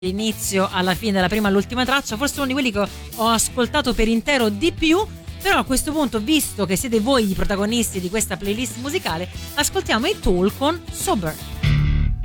dall'inizio alla fine, dalla prima all'ultima traccia, forse uno di quelli che ho ascoltato per intero di più. Però a questo punto, visto che siete voi i protagonisti di questa playlist musicale, ascoltiamo i Tool con Sober.